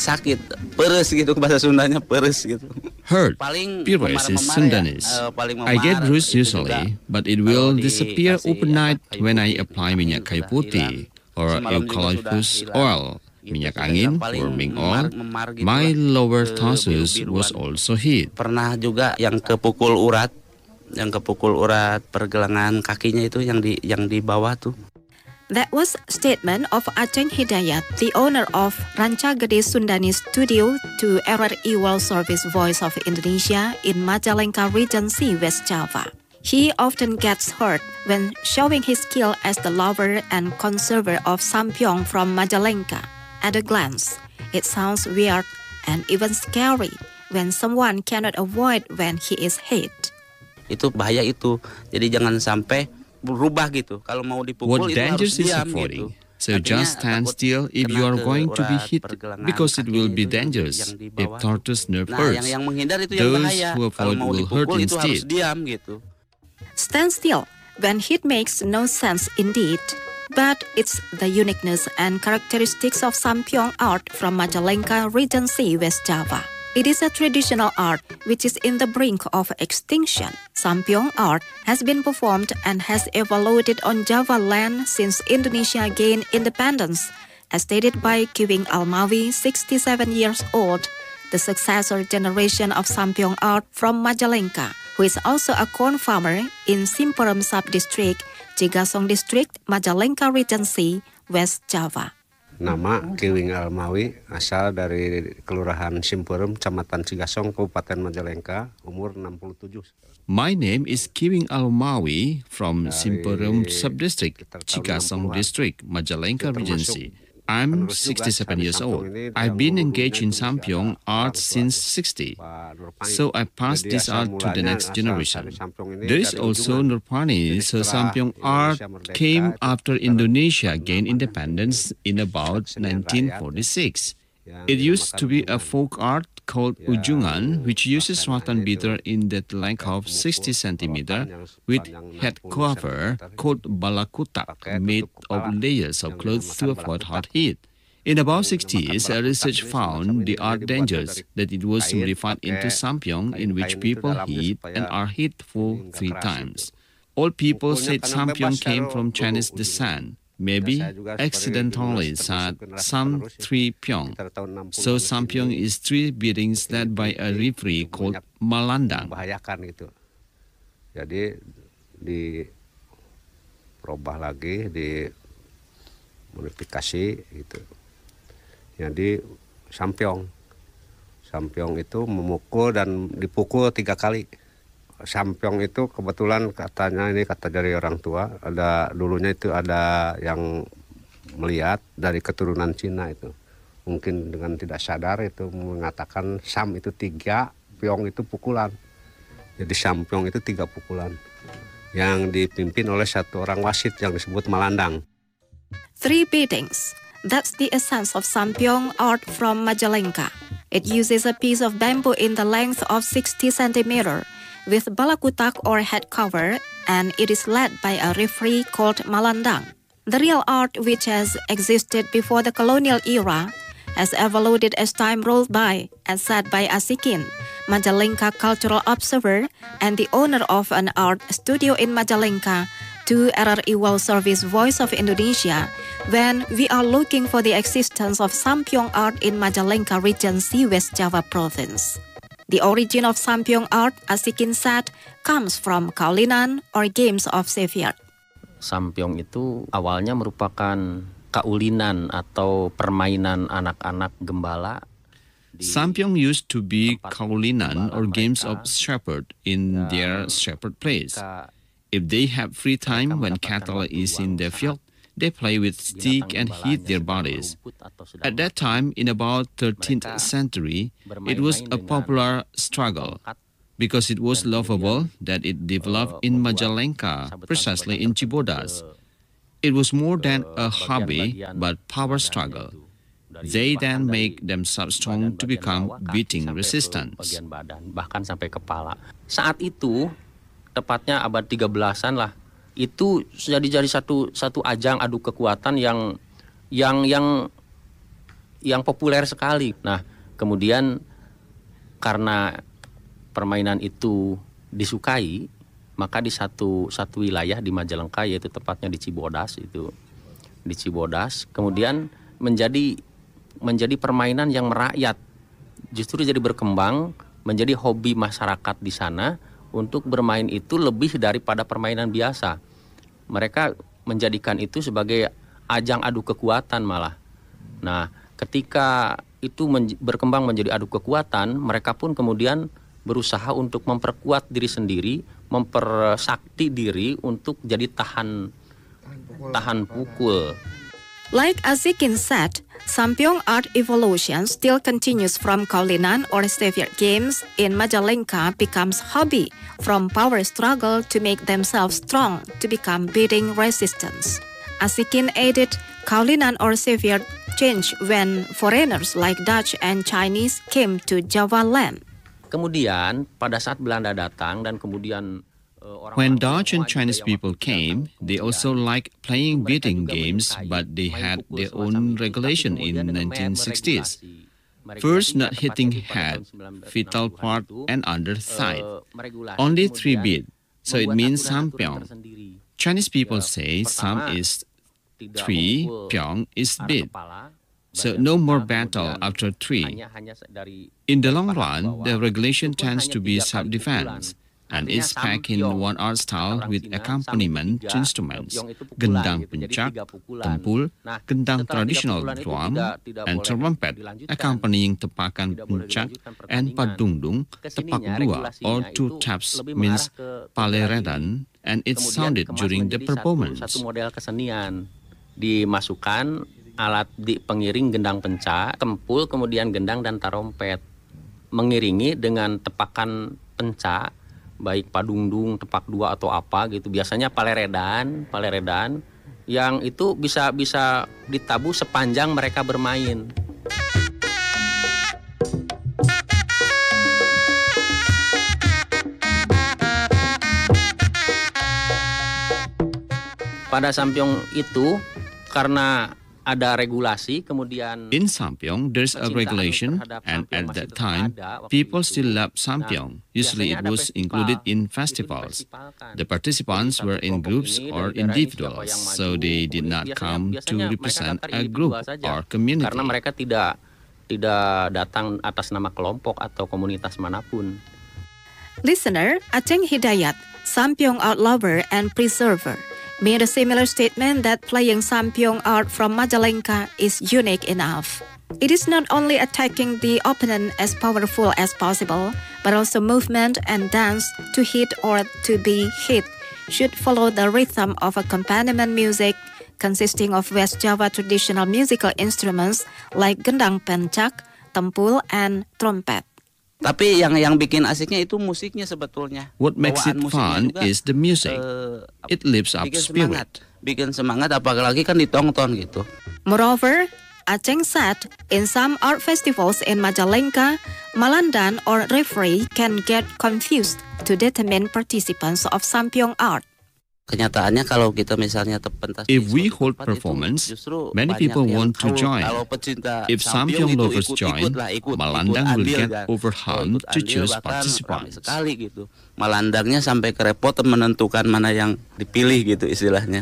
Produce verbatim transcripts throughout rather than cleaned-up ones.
sakit, peres gitu, bahasa Sundanya peres gitu. Hurt, Paling pires is memar-memar ya, Sundanese. eh, paling I get memar bruised itu usually, juga but it will kalau disappear dikasih overnight apa, kayu when I putih, apply angin minyak kayu sudah putih hilang. or Semalam juga sudah eucalyptus hilang. oil, Gitu, minyak sudah angin hilang. Paling warming oil. memar-memar gitu My lah, lower ke tarsus biru-biruan. was also hit. Pernah juga yang kepukul urat, yang kepukul urat pergelangan kakinya itu yang di yang di bawah tuh. That was statement of Aceng Hidayat, the owner of Rancagede Sundanese Studio to R R I World Service Voice of Indonesia in Majalengka Regency, West Java. He often gets hurt when showing his skill as the lover and conserver of Sampyong from Majalengka. At a glance, it sounds weird and even scary when someone cannot avoid when he is hit. Itu bahaya itu. Jadi jangan sampai berubah gitu. Kalau mau dipukul What itu harus dangers is diam avoiding? gitu. So Artinya just stand takut still if you kena are ke going to be urat hit pergelangan because it will kakinya be itu yang- dangerous yang di if bawah tuh. tortoise nerve Nah, hurts. yang yang menghindar itu yang Those bahaya. who Kalau avoid mau will hurt dipukul itu harus instead. diam gitu. Stand still when hit makes no sense indeed. But it's the uniqueness and characteristics of Sampyong art from Majalengka Regency, West Java. It is a traditional art which is in the brink of extinction. Sampyong art has been performed and has evolved on Java land since Indonesia gained independence, as stated by Kiwing Almawi, sixty-seven years old, the successor generation of Sampyong art from Majalengka, who is also a corn farmer in Simperum Sub-District, Cigasong District, Majalengka Regency, West Java. Nama Kiwing Almawi, asal dari Kelurahan Simperum, Kecamatan Cigasong, Kabupaten Majalengka, umur enam puluh tujuh. My name is Kiwing Almawi from Simperum Subdistrict, Cigasong District, Majalengka Regency. I'm sixty-seven years old. I've been engaged in Sampyong art since sixty, so I passed this art to the next generation. There is also Nurpani, so Sampyong art came after Indonesia gained independence in about nineteen forty-six. It used to be a folk art called Ujungan, which uses rattan beater in that length of sixty centimeters with head cover called balakutak, made of layers of clothes to avoid hot heat. In about sixties, a research found the art dangerous, that it was modified into Sampyong, in which people hit and are hit for three times. All people said Sampyong came from Chinese descent. Maybe accidentally said Sam Three Pyong. So Sampyong is three beatings led by a referee called Malandang. Membahayakan gitu. Jadi di perubah lagi, di modifikasi gitu. Jadi Sampyong. Sampyong itu memukul dan dipukul tiga kali. Sampyong itu kebetulan katanya, ini kata dari orang tua, ada dulunya itu ada yang melihat dari keturunan Cina itu. Mungkin dengan tidak sadar itu mengatakan sam itu tiga, pyong itu pukulan. Jadi sampyong itu tiga pukulan yang dipimpin oleh satu orang wasit yang disebut Malandang. Three beatings. That's the essence of Sampyong art from Majalengka. It uses a piece of bamboo in the length of sixty centimeters. With balakutak or head cover, and it is led by a referee called Malandang. The real art, which has existed before the colonial era, has evolved as time rolled by, as said by Asikin, Majalengka cultural observer and the owner of an art studio in Majalengka, to R R I World Service Voice of Indonesia, when we are looking for the existence of Sampyong art in Majalengka Regency, West Java Province. The origin of Sampyong art, Asikin said, comes from kaulinan or games of Xavier. Sampyong itu awalnya merupakan kaulinan atau permainan anak-anak gembala. Sampyong used to be kaulinan or games of shepherd in their shepherd place. If they have free time when cattle is in the field, they play with stick and hit their bodies. At that time, in about thirteenth century, it was a popular struggle because it was lovable that it developed in Majalengka, precisely in Cibodas. It was more than a hobby, but power struggle. They then make themselves strong to become beating resistant. Bahkan sampai kepala. Saat itu, tepatnya abad tiga belasan lah, itu jadi jadi satu satu ajang adu kekuatan yang yang yang yang populer sekali. Nah, kemudian karena permainan itu disukai, maka di satu satu wilayah di Majalengka, yaitu tepatnya di Cibodas itu, di Cibodas, kemudian menjadi menjadi permainan yang merakyat, justru jadi berkembang menjadi hobi masyarakat di sana untuk bermain itu lebih daripada permainan biasa. Mereka menjadikan itu sebagai ajang adu kekuatan malah. Nah, ketika itu men- berkembang menjadi adu kekuatan, mereka pun kemudian berusaha untuk memperkuat diri sendiri, mempersakti diri untuk jadi tahan tahan pukul. Like Azikin said, Sampyong art evolution still continues from Kaulinan or Stevia games in Majalengka becomes hobby, from power struggle to make themselves strong to become beating resistance. Azikin added, Kaulinan or Stevia changed when foreigners like Dutch and Chinese came to Java land. Kemudian pada saat Belanda datang dan kemudian uh, orang When Dutch and Chinese people came, they also liked playing beating games, but they had their own regulation in nineteen sixties. First, not hitting head, vital part, and underside. Only three beat, so it means Sampyong. Chinese people say Sam is three, Pyong is beat. So no more battle after three. In the long run, the regulation tends to be self-defense, and is packed in one art style with accompaniment instruments, gendang pencak, tempul, gendang traditional drum, and trumpet, accompanying tepakan pencak, and padungdung, tepak dua, or two taps means paleredan, and it sounded during the performance. Satu model kesenian dimasukkan alat di pengiring gendang pencak, tempul, kemudian gendang dan tarompet, mengiringi dengan tepakan pencak, baik padungdung, tepak dua atau apa gitu. Biasanya paleredan, paleredan yang itu bisa bisa ditabuh sepanjang mereka bermain. Pada Sampyong itu karena ada regulasi, kemudian in Sampyong, there's a regulation, and at that time, people still love Sampyong. Usually it was included in festivals. The participants were in groups or individuals, so they did not come to represent a group or community. Karena mereka tidak tidak datang atas nama kelompok atau komunitas manapun. Listener, Aceng Hidayat, Sampyong art lover and preserver, made a similar statement that playing Sampyong art from Majalengka is unique enough. It is not only attacking the opponent as powerful as possible, but also movement and dance to hit or to be hit should follow the rhythm of accompaniment music consisting of West Java traditional musical instruments like gendang pencak, tempul, and trumpet. Tapi yang yang bikin asiknya itu musiknya sebetulnya. What makes it fun is the music. Uh, It lifts up bikin spirit. Semangat, bikin semangat apalagi kan ditonton gitu. Moreover, Aceng said in some art festivals in Majalengka, Malandan or referee can get confused to determine participants of Sampyong art. Kenyataannya kalau kita misalnya pentas If we hold performance, many people want to join. If Sampyong lovers join, Malandang will get overwhelmed to choose participants. Sekali gitu. Malandangnya sampai kerepotan menentukan mana yang dipilih gitu istilahnya.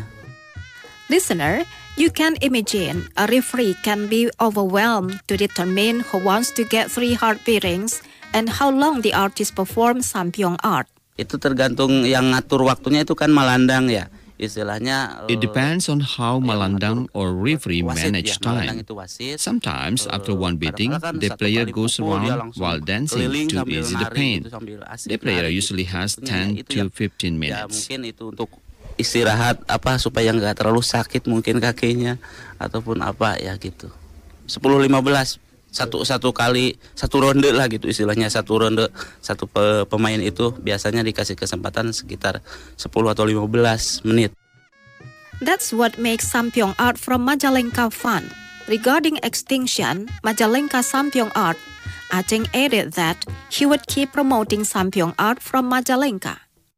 Listener, you can imagine a referee can be overwhelmed to determine who wants to get three heart beatings and how long the artist performs Sampyong art. Itu tergantung yang ngatur waktunya itu kan Malandang ya. Istilahnya It depends on how Malandang or referee wasit manage ya, Malandang time. itu wasit. Sometimes after one beating, Kadang-kadang the satu player kali goes pukul, dia around langsung while dancing keliling to sambil ease the nari pain. gitu, sambil asik The player nari usually gitu. has Sebetulnya ten itu to yang- fifteen Ya minutes. mungkin itu untuk istirahat apa supaya nggak terlalu sakit mungkin kakinya ataupun apa ya gitu. sepuluh lima belas satu satu kali satu ronde lah gitu istilahnya, satu ronde satu pe- pemain itu biasanya dikasih kesempatan sekitar sepuluh atau lima belas menit. That's what makes Sampyong art from Majalengka fun. Regarding extinction, Majalengka Sampyong art, Aceng added that he would keep promoting Sampyong art from Majalengka.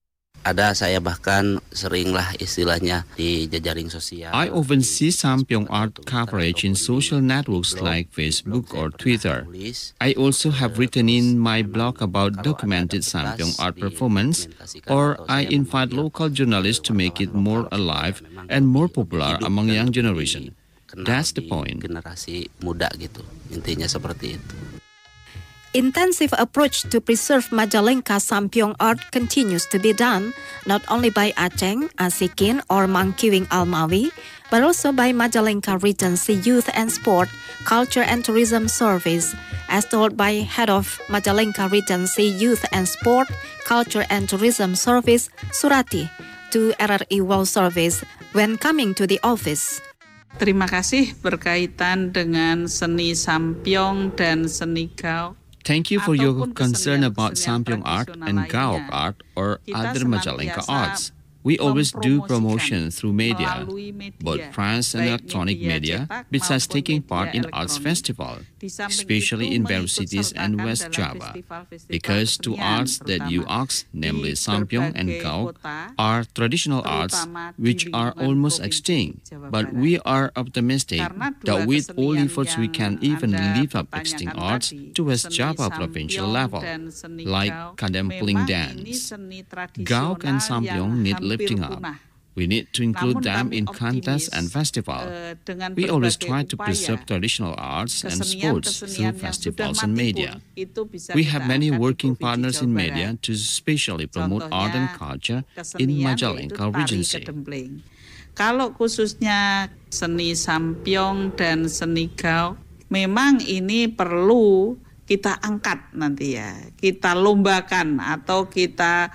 Ada, saya bahkan seringlah istilahnya di jejaring sosial. I often see Sampyeong art coverage in social networks like Facebook or Twitter. I also have written in my blog about documented Sampyeong art performance, or I invite local journalists to make it more alive and more popular among young generation. That's the point. Generasi muda gitu, intinya seperti itu. Intensive approach to preserve Majalengka Sampyeong art continues to be done not only by Aceng, Asikin, or Mangkiwing Almawi, but also by Majalengka Regency Youth and Sport, Culture and Tourism Service, as told by Head of Majalengka Regency Youth and Sport, Culture and Tourism Service, Surati, to R R I World Service when coming to the office. Terima kasih berkaitan dengan seni Sampyeong dan seni Gaok. Thank you for your Ataupun concern about kesenian-kesenian Sampyeong art tradisional and Gaok lainnya. art or Kita other Majalengka senantiasa arts. We always do mempromosikan promotion through media, melalui media, both press and baik electronic media media, cetak besides maupun taking media part in arts elektronik. festival, Di samping especially itu, in various mengikut cities and sertakan West dalam Java. festival-festival Because two kesenian, arts that you terutama asked, namely di Sampyeong and berbagai Gaok, kota, are traditional arts terutama di which are lingkungan almost Provinsi extinct. Jawa But Barat. we are optimistic Karena dua that with all kesenian efforts we yang can even Anda lift up extinct pertanyakan arts tadi, to West seni Java Sampyeong provincial level, dan seni like Gaok, Kadempling memang ini dance. seni Gaok and tradisional Sampyeong yang need hampir lifting up. punah. We need to include Namun them kami in contests and optimis, festival. eh, dengan We always berbagai try to upaya, preserve traditional arts and sports kesenian-kesenian through yang festivals sudah and mati media. pun itu bisa We kita have many angkat di working Provinsi partners Jawa in Barat. media to specially promote art and Contohnya, culture in kesenian Majalengka yaitu tari Regency. Kedempling. Kalau khususnya seni Sampyeong dan seni Gaok, memang ini perlu kita angkat nanti ya, kita lombakan atau kita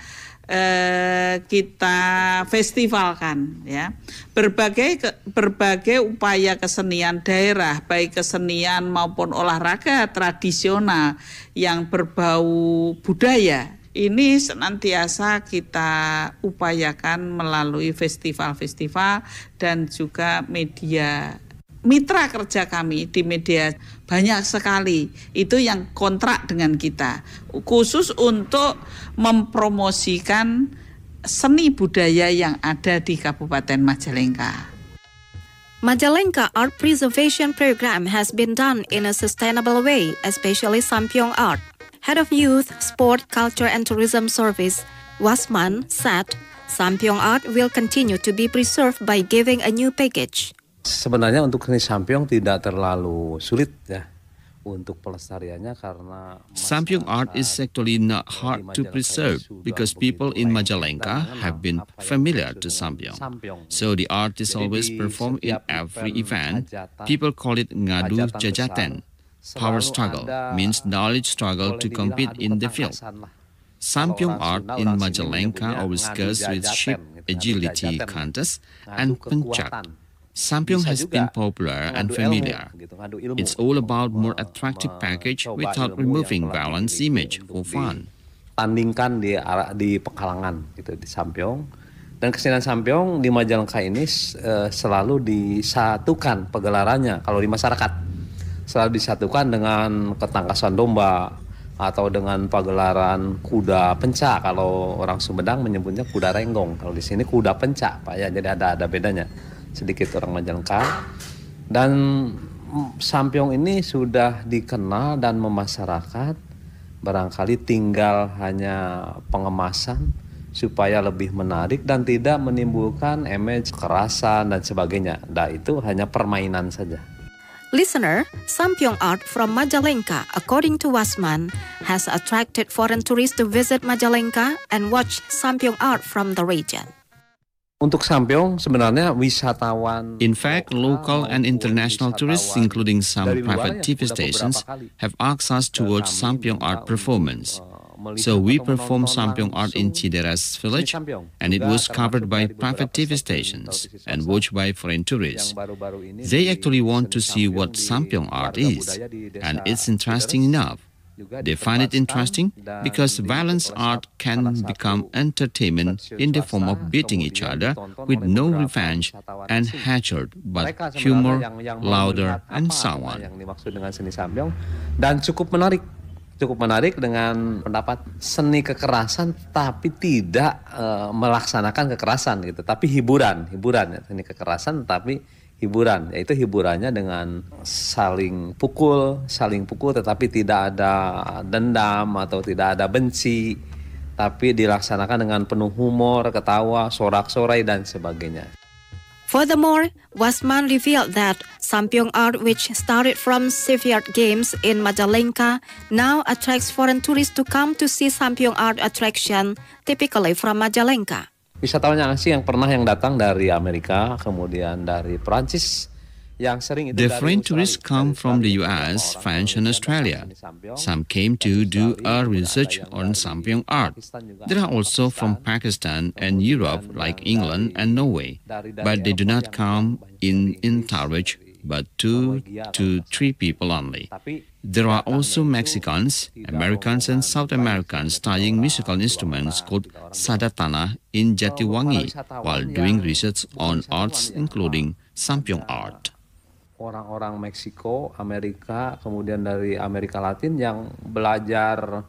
eh, kita festivalkan ya. Berbagai ke- berbagai upaya kesenian daerah, baik kesenian maupun olahraga tradisional yang berbau budaya, ini senantiasa kita upayakan melalui festival-festival dan juga media. Mitra kerja kami di media banyak sekali, itu yang kontrak dengan kita, khusus untuk mempromosikan seni budaya yang ada di Kabupaten Majalengka. Majalengka Art Preservation Program has been done in a sustainable way, especially Sampyeong art. Head of Youth, Sport, Culture and Tourism Service, Wasman, said Sampyeong art will continue to be preserved by giving a new package. Sebenarnya untuk seni Sampyeong tidak terlalu sulit ya untuk pelestariannya karena Sampyeong art is actually not hard to preserve because people in Majalengka have been familiar to Sampyeong. So the art is always performed in every event. People call it ngadu jajaten. Power struggle means knowledge struggle to compete in the field. Sampyeong art in Majalengka always goes with ship agility contest and pencak. Sampyeong has been popular and familiar. It's all about more attractive package without removing balance image for fun. Tandingkan di arah di Pekalangan gitu di Sampyeong, dan kesenian Sampyeong di Majalengka ini uh, selalu disatukan pegelarannya kalau di masyarakat selalu disatukan dengan ketangkasan domba atau dengan pagelaran kuda pencak. Kalau orang Sumedang menyebutnya kuda renggong, kalau di sini kuda pencak Pak ya, jadi ada ada bedanya sedikit orang Majalengka. Dan Sampyeong ini sudah dikenal dan memasyarakat, barangkali tinggal hanya pengemasan supaya lebih menarik dan tidak menimbulkan image kekerasan dan sebagainya. Nah, itu hanya permainan saja. Listener, Sampyeong art from Majalengka, according to Wasman, has attracted foreign tourists to visit Majalengka and watch Sampyeong art from the region. Untuk Sampyeong sebenarnya wisatawan In fact, local and international tourists, including some private T V stations, have asked us to watch Sampyeong art performance. So we performed Sampyeong art in Cideras village, and it was covered by private T V stations and watched by foreign tourists. They actually want to see what Sampyeong art is, and it's interesting enough. They find it interesting because violence art can become entertainment in the form of beating each other with no revenge and hatred, but humor, laughter, and so on. Yang dimaksud dengan seni Sampyeong dan cukup menarik cukup menarik dengan pendapat seni kekerasan tapi tidak uh, melaksanakan kekerasan gitu, tapi hiburan, hiburan ya. Seni kekerasan tapi hiburan, yaitu hiburannya dengan saling pukul, saling pukul tetapi tidak ada dendam atau tidak ada benci, tapi dilaksanakan dengan penuh humor, ketawa, sorak-sorai dan sebagainya. Furthermore, Wasman revealed that Sampyeong art, which started from Shipyard Games in Majalengka, now attracts foreign tourists to come to see Sampyeong art attraction, typically from Majalengka. Wisatawan asing yang pernah yang datang dari Amerika, kemudian dari Perancis, yang sering itu The dari foreign Australia, tourists come dari from the U Australia, S, orang France, and kemudian Australia. datang di Sampyeong. Some came to do a research on Sampyeong art. There are also from Pakistan and Europe, like England and Norway, but they do not come in entourage, but two to three people only. There are also Mexicans, Americans, and South Americans studying musical instruments called sadatana in Jatiwangi while doing research on arts including Sampyeong art. Orang-orang Meksiko, Amerika, kemudian dari Amerika Latin yang belajar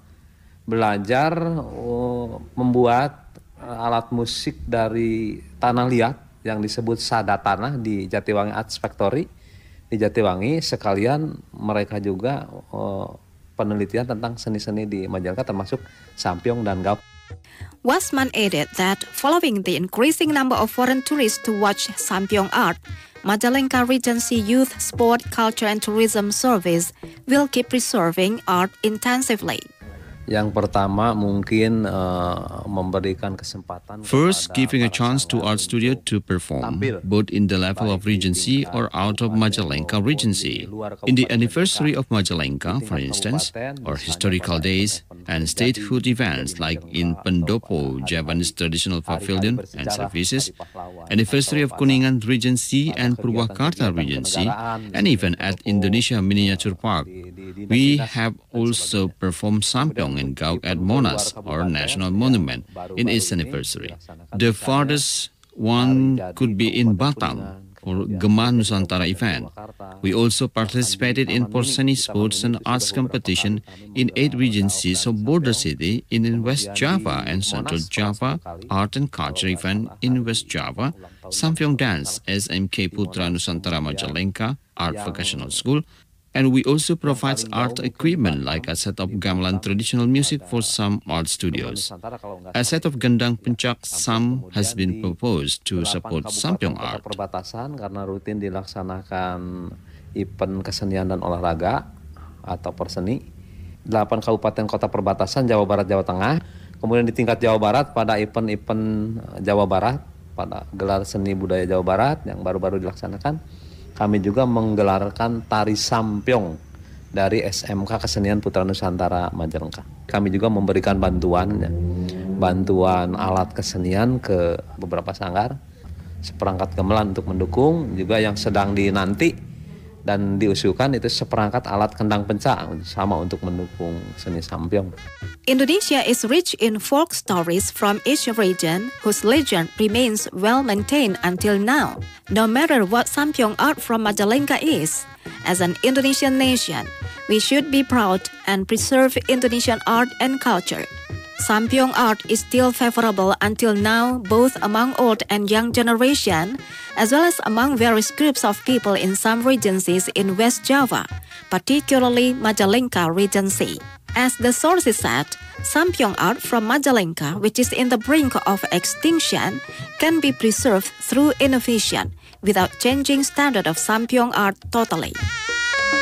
belajar uh, membuat uh, alat musik dari tanah liat yang disebut sadatana di Jatiwangi Arts Factory di Jatiwangi, sekalian mereka juga uh, penelitian tentang seni-seni di Majalengka termasuk Sampyeong dan Gaok. Wasman added that following the increasing number of foreign tourists to watch Sampyeong art, Majalengka Regency Youth, Sport, Culture and Tourism Service will keep preserving art intensively. Yang pertama mungkin uh, memberikan kesempatan First, kepada giving a para chance to sanggar art studio untuk to perform, tampil, both in the level baik of di Regency tingkat or out of kabupaten Majalengka maupun Regency. di luar In the kabupaten anniversary terdekat. of Majalengka, Di for tingkat instance, kabupaten, or misalnya historical pada days event and jadi statehood events di like Majalengka in atau Pendopo, pada Javanese hari-hari traditional hari-hari pavilion and bersejarah, services, hari pahlawan, anniversary atau of pada- Kuningan Regency pada and kegiatan-kegiatan Purwakarta Regency, kenegaraan and di even at Pendopo, Indonesia Miniature Park. di- di We dinas-dinas have dan also sebagainya. performed Sampyeong and Gaok at Monas, our national monument, in its anniversary. The farthest one could be in Batam for Gemah Nusantara event. We also participated in Porseni Sports and Arts competition in eight regencies of border city in West Java and Central Java, art and culture event in West Java, Sampyeong Dance S M K Putra Nusantara Majalengka Art Vocational School, and we also provide art equipment like a set of gamelan traditional music for some art studios. A set of gendang pencak Sam has been proposed to support Sampyeong Kota art. perbatasan karena rutin dilaksanakan event kesenian dan olahraga atau perseni. Delapan kabupaten kota perbatasan Jawa Barat, Jawa Tengah. Kemudian di tingkat Jawa Barat pada event-event Jawa Barat, pada gelar seni budaya Jawa Barat yang baru-baru dilaksanakan. Kami juga menggelarkan tari Sampyeong dari S M K Kesenian Putra Nusantara Majalengka. Kami juga memberikan bantuan, ya, bantuan alat kesenian ke beberapa sanggar, seperangkat gamelan untuk mendukung, juga yang sedang dinanti dan diusulkan itu seperangkat alat kendang pencak sama untuk mendukung seni Sampyeong. Indonesia is rich in folk stories from each region whose legend remains well maintained until now. No matter what Sampyeong art from Majalengka is, as an Indonesian nation, we should be proud and preserve Indonesian art and culture. Sampyeong art is still favorable until now both among old and young generation, as well as among various groups of people in some regencies in West Java, particularly Majalengka Regency. As the sources said, Sampyeong art from Majalengka, which is in the brink of extinction, can be preserved through innovation without changing standard of Sampyeong art totally.